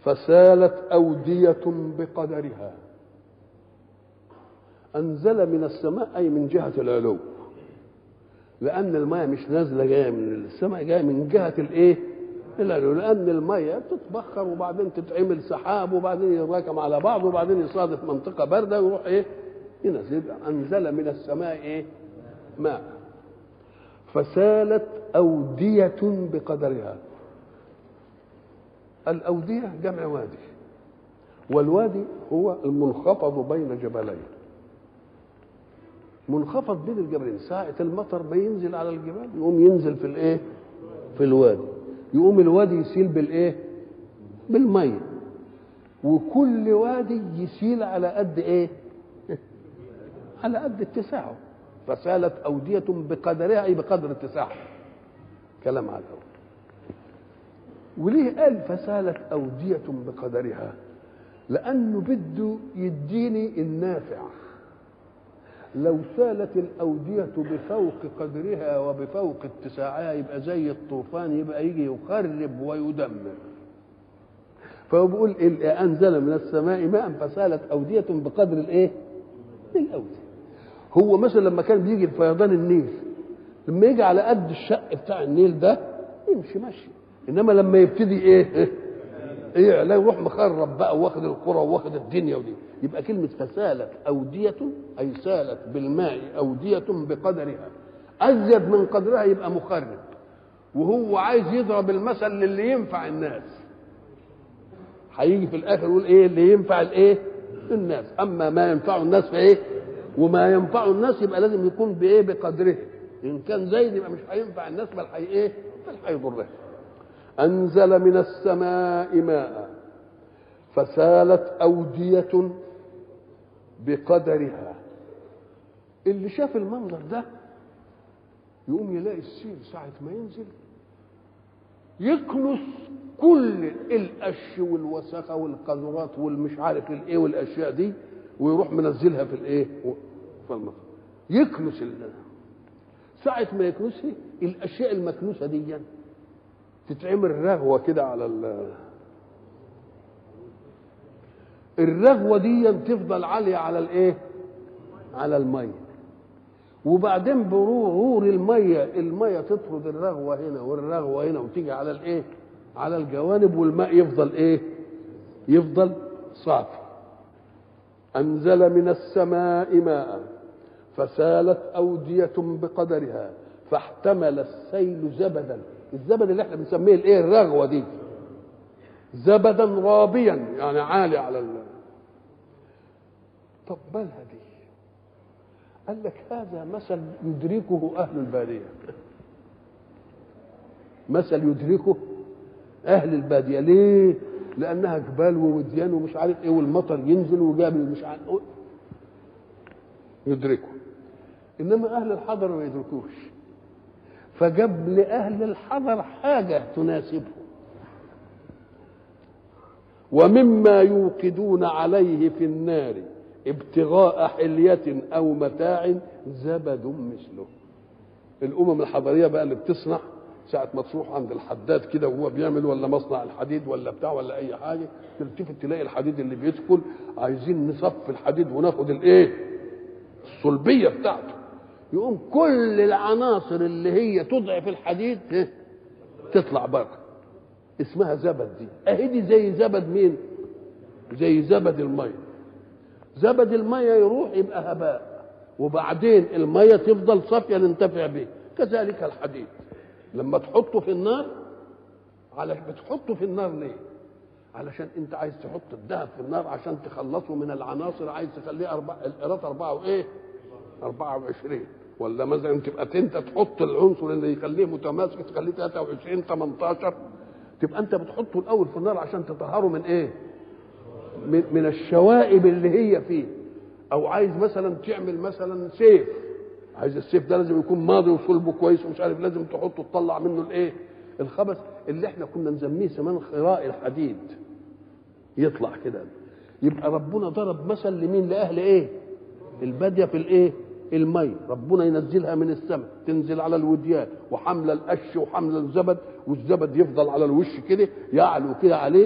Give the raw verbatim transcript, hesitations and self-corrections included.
فسالت أودية بقدرها. أنزل من السماء أي من جهة العلو، لأن المياه مش نازلة جاية من السماء، جاية من جهة الإيه؟ العلو، لأن المياه بتتبخر وبعدين تتعمل سحاب وبعدين يتراكم على بعض وبعدين يصادف منطقة باردة ويروح إيه؟ ينزل. أنزل من السماء إيه؟ ماء. فسالت أودية بقدرها. الأودية جمع وادي، والوادي هو المنخفض بين جبلين. منخفض بين الجبلين، ساعة المطر ما ينزل على الجبال يقوم ينزل في الايه؟ في الوادي، يقوم الوادي يسيل بالايه؟ بالمية، وكل وادي يسيل على قد ايه؟ على قد اتساعه. فسالت أودية بقدرها أي بقدر اتساعها. كلام على الأول. وليه قال فسالت أودية بقدرها؟ لأنه بده يديني النافع. لو سالت الأودية بفوق قدرها وبفوق اتساعها يبقى زي الطوفان، يبقى يجي يخرب ويدمر. فهو بيقول أنزل من السماء ماء فسالت أودية بقدر الإيه؟ الأودية. هو مثلا لما كان بيجي الفيضان النيل، لما يجي على قد الشق بتاع النيل ده يمشي ماشي، إنما لما يبتدي إيه؟ إيه لا يروح مخرب بقى واخد القرى واخد الدنيا ودي. يبقى كلمة فسالت أودية أي سالت بالماء أودية بقدرها، أزيد من قدرها يبقى مخرب. وهو عايز يضرب المثل للي ينفع الناس، هيجي في الآخر يقول إيه اللي ينفع الإيه؟ الناس. أما ما ينفع الناس فإيه؟ وما ينفع الناس يبقى لازم يكون بإيه؟ بقدره. إن كان زايد يبقى مش هينفع الناس بل هي إيه؟ بل هيضرها. أنزل من السماء ماء فسالت أودية بقدرها. اللي شاف المنظر ده يقوم يلاقي السيل ساعة ما ينزل يكنس كل القش والوسخة والقذرات والمش عارف الايه والاشياء دي، ويروح منزلها في الايه؟ في المطر. يكنس الله. ساعة ما يكنسها الاشياء المكنوسة دي يعني تتعمل رغوة كده على ال الرغوة دي تفضل عالية على الايه؟ على المية، وبعدين برور المية المية تطرد الرغوة هنا والرغوة هنا وتيجي على الايه؟ على الجوانب، والماء يفضل ايه؟ يفضل صافي. أنزل من السماء ماء فسالت أودية بقدرها فاحتمل السيل زبدا. الزبد اللي احنا بنسميه الايه؟ الرغوة دي زبدا رابيا يعني عالي على ال... طب مالها دي؟ قال لك هذا مثل يدركه أهل البادية. مثل يدركه أهل البادية. ليه؟ لأنها جبال ووديان ومش عارف إيه، والمطر ينزل وجابل مش عارف إيه، يدركه. إنما أهل الحضر ما يدركوش، فجاب لأهل الحضر حاجة تناسبه. ومما يوقدون عليه في النار ابتغاء حلية أو متاع زبد مثله. الأمم الحضرية بقى اللي بتصنع ساعة ما تروح عند الحداد كده وهو بيعمل ولا مصنع الحديد ولا بتاع ولا أي حاجة، تلتفت تلاقي الحديد اللي بيدخل عايزين نصف الحديد وناخد الإيه؟ الصلبية بتاعته. يقوم كل العناصر اللي هي تضعف الحديد تطلع بره، اسمها زبد. دي اهي دي زي زبد مين؟ زي زبد الميه. زبد الميه يروح يبقى هباء، وبعدين الميه تفضل صافيه ننتفع به. كذلك الحديد لما تحطه في النار، على بتحطه في النار ليه؟ علشان انت عايز تحط الذهب في النار عشان تخلصه من العناصر، عايز تخليه أربعة القيراط أربعة وإيه؟ أربعة وعشرين، ولا مثلا تبقى انت تحط العنصر اللي يخليه متماسك تخليه ثلاثة وعشرين ثمانية عشر، تبقى انت بتحطه الاول في النار عشان تطهره من ايه؟ من, من الشوائب اللي هي فيه. او عايز مثلا تعمل مثلا سيف، عايز السيف ده لازم يكون ماضي وصلبه كويس ومش عارف، لازم تحطه تطلع منه الايه؟ الخبث اللي احنا كنا نسميه زمان خراء الحديد يطلع كده. يبقى ربنا ضرب مثل لمين؟ لاهل ايه؟ الباديه في الايه؟ المي. ربنا ينزلها من السماء تنزل على الوديان وحمل القش وحمل الزبد، والزبد يفضل على الوش كده يعلو كده عليه